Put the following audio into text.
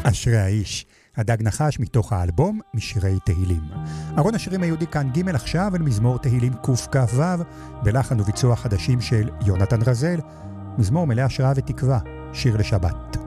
אשרי האיש, הדג נחש מתוך האלבום משירי תהילים. ארון השירים היהודי כאן ג' עכשיו על מזמור תהילים קכ"ו, בלחן וביצוע חדשים של יונתן רזל, מזמור מלא השראה ותקווה, שיר לשבת.